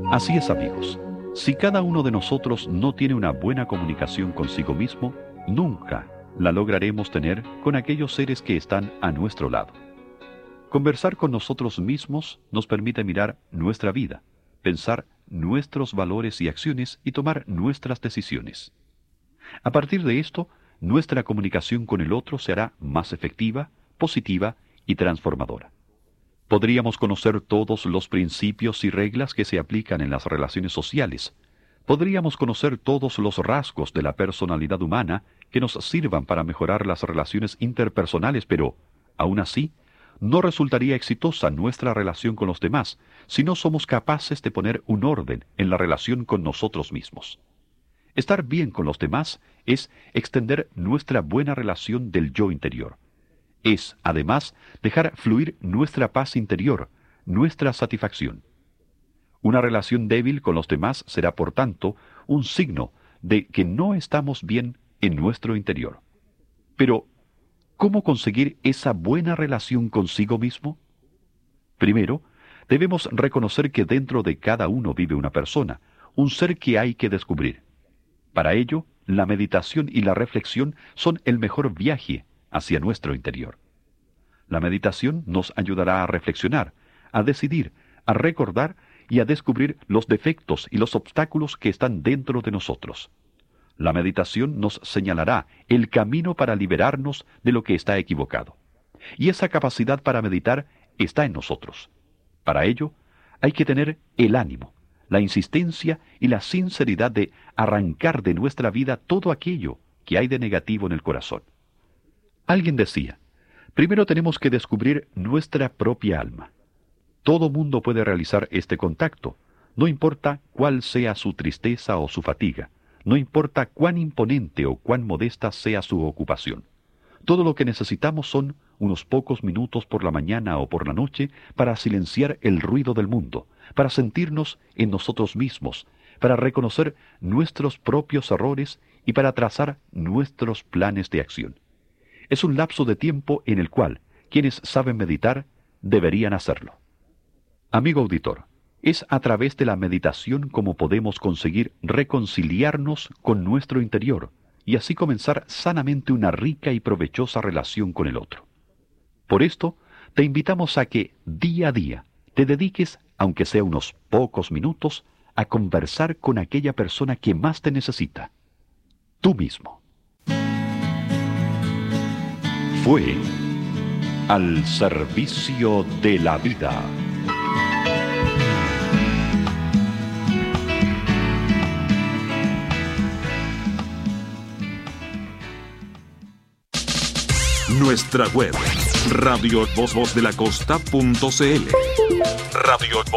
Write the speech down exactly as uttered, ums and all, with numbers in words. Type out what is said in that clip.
Así es, amigos. Si cada uno de nosotros no tiene una buena comunicación consigo mismo, nunca la lograremos tener con aquellos seres que están a nuestro lado. Conversar con nosotros mismos nos permite mirar nuestra vida, pensar nuestros valores y acciones y tomar nuestras decisiones. A partir de esto, nuestra comunicación con el otro se hará más efectiva, positiva y transformadora. Podríamos conocer todos los principios y reglas que se aplican en las relaciones sociales. Podríamos conocer todos los rasgos de la personalidad humana que nos sirvan para mejorar las relaciones interpersonales, pero, aún así, no resultaría exitosa nuestra relación con los demás si no somos capaces de poner un orden en la relación con nosotros mismos. Estar bien con los demás es extender nuestra buena relación del yo interior. Es, además, dejar fluir nuestra paz interior, nuestra satisfacción. Una relación débil con los demás será, por tanto, un signo de que no estamos bien en nuestro interior. Pero, ¿cómo conseguir esa buena relación consigo mismo? Primero, debemos reconocer que dentro de cada uno vive una persona, un ser que hay que descubrir. Para ello, la meditación y la reflexión son el mejor viaje hacia nuestro interior. La meditación nos ayudará a reflexionar, a decidir, a recordar y a descubrir los defectos y los obstáculos que están dentro de nosotros. La meditación nos señalará el camino para liberarnos de lo que está equivocado. Y esa capacidad para meditar está en nosotros. Para ello, hay que tener el ánimo, la insistencia y la sinceridad de arrancar de nuestra vida todo aquello que hay de negativo en el corazón. Alguien decía, primero tenemos que descubrir nuestra propia alma. Todo mundo puede realizar este contacto, no importa cuál sea su tristeza o su fatiga, no importa cuán imponente o cuán modesta sea su ocupación. Todo lo que necesitamos son unos pocos minutos por la mañana o por la noche para silenciar el ruido del mundo, para sentirnos en nosotros mismos, para reconocer nuestros propios errores y para trazar nuestros planes de acción. Es un lapso de tiempo en el cual quienes saben meditar deberían hacerlo. Amigo auditor, es a través de la meditación como podemos conseguir reconciliarnos con nuestro interior y así comenzar sanamente una rica y provechosa relación con el otro. Por esto, te invitamos a que día a día te dediques, aunque sea unos pocos minutos, a conversar con aquella persona que más te necesita, tú mismo. Fue Al Servicio de la Vida. Nuestra web, radio voz voz de la costa punto c l. Radio